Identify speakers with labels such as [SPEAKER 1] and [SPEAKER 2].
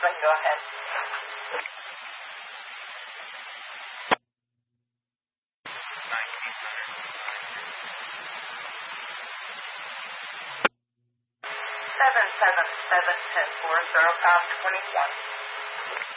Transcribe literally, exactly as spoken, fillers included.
[SPEAKER 1] Husband, go ahead. Seven seven seven ten four zero pound twenty one.